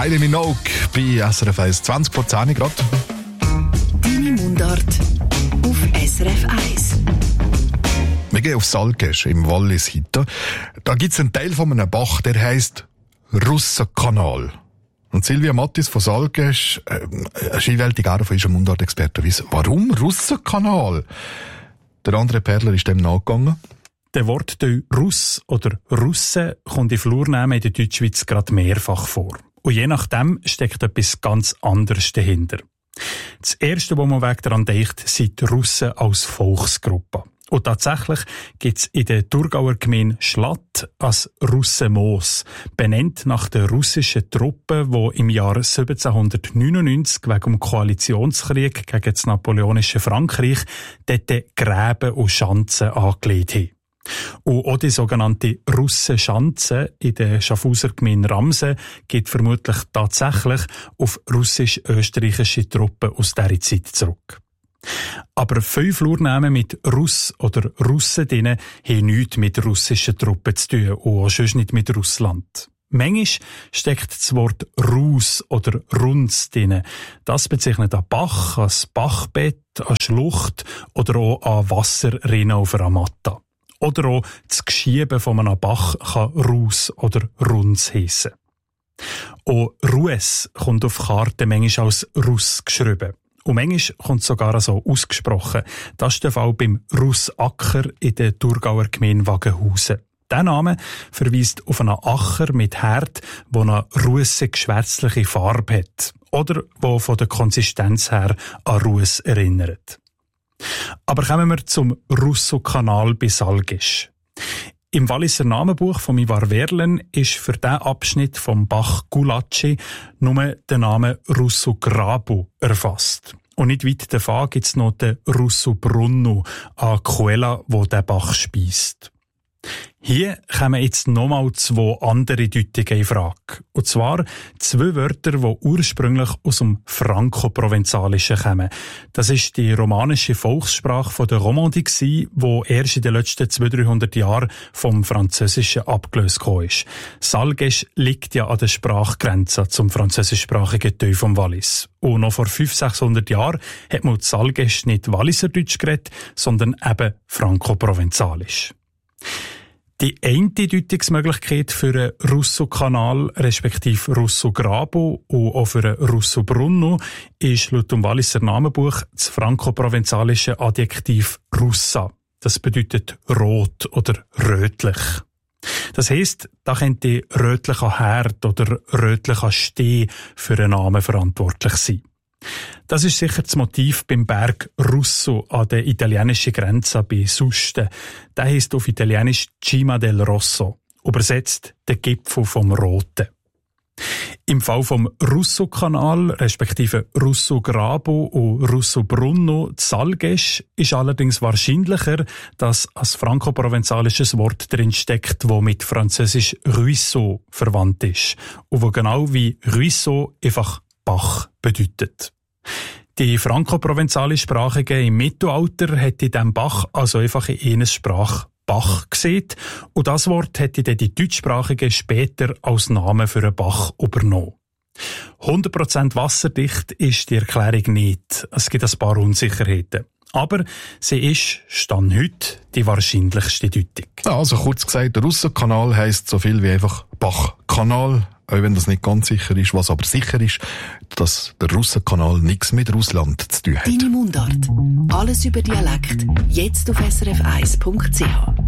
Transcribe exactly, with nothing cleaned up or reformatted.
Kylie Minogue bei S R F eins, zwanzig vor zehn Grad. Deine Mundart auf S R F eins. Wir gehen auf Salgesch im Wallis heute. Da gibt es einen Teil von einem Bach, der heisst Russenkanal. Und Silvia Mattis von Salgesch, äh, eine Skiwältige Aare von unserem Mundartexperten, weiss, warum Russenkanal? Der andere Perler ist dem nachgegangen. Der Wortteil Russ oder Russe kommt in Flurnamen in der Deutschschweiz gerade mehrfach vor. Und je nachdem steckt etwas ganz anderes dahinter. Das Erste, was man weg daran denkt, sind die Russen als Volksgruppe. Und tatsächlich gibt es in der Thurgauer Gemeinde Schlatt als Russenmoos, benannt nach den russischen Truppen, die im Jahr siebzehnhundertneunundneunzig wegen dem Koalitionskrieg gegen das napoleonische Frankreich dort Gräben und Schanzen angelegt haben. Und auch die sogenannte Russenschanze in der Schaffhauser Gemeinde Ramsen geht vermutlich tatsächlich auf russisch-österreichische Truppen aus dieser Zeit zurück. Aber viele Flurnamen mit Russ oder Russen drin haben nichts mit russischen Truppen zu tun und auch sonst nicht mit Russland. Manchmal steckt das Wort Rus oder Runz drin. Das bezeichnet an Bach, an Bachbett, an Schlucht oder auch an Wasserrinnen auf einer Matta. Oder auch das Geschieben von einem Bach kann Rus oder Runz heissen. Auch Rues kommt auf Karten manchmal als Russ geschrieben. Und manchmal kommt es sogar so ausgesprochen. Das ist der Fall beim Russacker in der Thurgauer Gemeinde Wagenhausen. Dieser Name verweist auf einen Acker mit Herd, der eine russe-geschwärzliche Farbe hat. Oder der von der Konsistenz her an Russ erinnert. Aber kommen wir zum Russokanal bei Salgesch. Im Walliser Namenbuch von Ivar Verlen ist für diesen Abschnitt vom Bach Gulatschi nur der Name Russograbu erfasst. Und nicht weit davon gibt es noch den Russobrunno, eine Quelle, wo der Bach speist. Hier kommen jetzt nochmal zwei andere Deutungen in Frage. Und zwar zwei Wörter, die ursprünglich aus dem Franco-Provenzalischen kommen. Das ist die romanische Volkssprache von der Romandie, die erst in den letzten zweihundert, dreihundert Jahren vom Französischen abgelöst ist. Salgesch liegt ja an der Sprachgrenze zum französischsprachigen Teil vom Wallis. Und noch vor fünfhundert, sechshundert Jahren hat man Salgesch nicht Walliserdeutsch geredet, sondern eben Franco-Provenzalisch. Die eine Deutungsmöglichkeit für einen Russokanal, respektive Russograbu und auch für einen Russobrunno, ist laut dem Walliser Namenbuch das franco-provenzalische Adjektiv Russa. Das bedeutet rot oder rötlich. Das heisst, da könnte rötlicher Herd oder rötlicher Steh für einen Namen verantwortlich sein. Das ist sicher das Motiv beim Berg Russo an der italienischen Grenze bei Suste. Der heisst auf Italienisch Cima del Rosso, übersetzt der Gipfel vom Roten. Im Fall vom Russokanal, respektive Russograbu und Russobrunno, Salgesch, ist allerdings wahrscheinlicher, dass ein franco-provenzalisches Wort drin steckt, das mit französisch Ruisseau verwandt ist und wo genau wie Ruisseau einfach Bach bedeutet. Die franco-provenzalische Sprache im Mittelalter hat in diesem Bach also einfach in einer Sprache Bach gesehen und das Wort hätte dann die Deutschsprachigen später als Name für einen Bach übernommen. hundert Prozent wasserdicht ist die Erklärung nicht. Es gibt ein paar Unsicherheiten. Aber sie ist, stand heute, die wahrscheinlichste Deutung. Also kurz gesagt, der Russenkanal heisst so viel wie einfach Bachkanal. Auch wenn das nicht ganz sicher ist. Was aber sicher ist, dass der Russenkanal nichts mit Russland zu tun hat. Deine Mundart. Alles über Dialekt. Jetzt auf S R F eins Punkt C H.